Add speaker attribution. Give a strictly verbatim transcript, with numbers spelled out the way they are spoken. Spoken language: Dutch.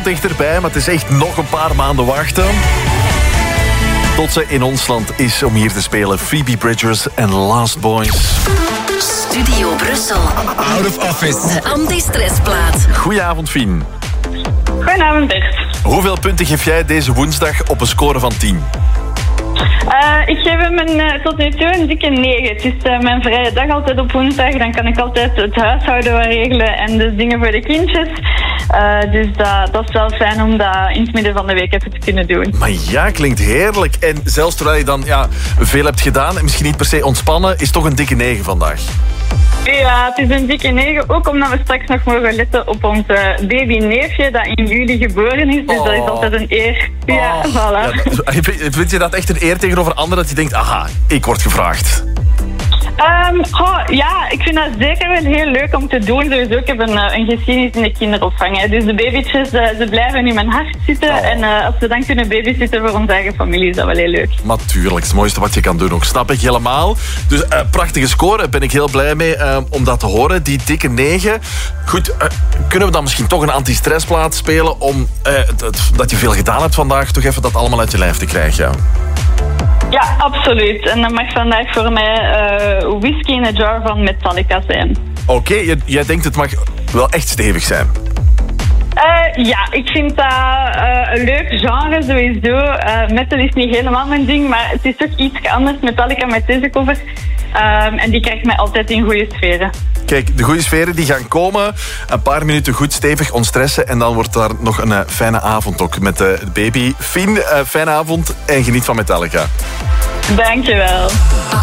Speaker 1: komt dichterbij, maar het is echt nog een paar maanden wachten tot ze in ons land is om hier te spelen. Phoebe Bridgers en Last Boys.
Speaker 2: Studio Brussel.
Speaker 3: Out of Office.
Speaker 2: De anti-stressplaat.
Speaker 1: Goedenavond, Fien.
Speaker 4: Goedenavond, Bert.
Speaker 1: Hoeveel punten geef jij deze woensdag op een score van tien?
Speaker 4: Uh, ik geef hem een, uh, tot nu toe een dikke negen. Het is uh, mijn vrije dag altijd op woensdag. Dan kan ik altijd het huishouden wat regelen en dus dingen voor de kindjes. Uh, dus dat, dat is wel fijn om dat in het midden van de week even te kunnen doen.
Speaker 1: Maar ja, klinkt heerlijk. En zelfs terwijl je dan ja, veel hebt gedaan en misschien niet per se ontspannen, is toch een dikke negen vandaag.
Speaker 4: Ja, het is een dikke negen. Ook omdat we straks nog mogen letten op ons uh, babyneefje dat in juli geboren is. Dus
Speaker 1: oh.
Speaker 4: dat is altijd een eer. Ja,
Speaker 1: oh.
Speaker 4: voilà.
Speaker 1: Ja, vind je dat echt een eer tegenover anderen dat je denkt, aha, ik word gevraagd?
Speaker 4: Um, oh, ja, ik vind dat zeker wel heel leuk om te doen. Sowieso, ik heb een, een geschiedenis in de kinderopvang. Hè. Dus de babytjes, uh, ze blijven in mijn hart zitten. Oh. En uh, als ze dan kunnen babysitten voor onze eigen familie, is dat wel heel leuk.
Speaker 1: Natuurlijk, het mooiste wat je kan doen ook. Snap ik helemaal. Dus uh, prachtige score, ben ik heel blij mee uh, om dat te horen. Die dikke negen. Goed, uh, kunnen we dan misschien toch een anti-stressplaat spelen om uh, dat, dat je veel gedaan hebt vandaag, toch even dat allemaal uit je lijf te krijgen? Ja.
Speaker 4: Ja, absoluut. En dat mag vandaag voor mij uh, Whiskey in a Jar van Metallica zijn.
Speaker 1: Oké, okay, jij denkt het mag wel echt stevig zijn.
Speaker 4: Uh, ja, ik vind dat uh, een leuk genre sowieso. Uh, metal is niet helemaal mijn ding, maar het is toch iets anders. Metallica met deze cover. Um, en die krijgt mij altijd in goede sferen.
Speaker 1: Kijk, de goede sferen die gaan komen. Een paar minuten goed stevig ontstressen. En dan wordt daar nog een uh, fijne avond ook met de uh, baby. Fien, uh, fijne avond en geniet van Metallica.
Speaker 4: Dankjewel.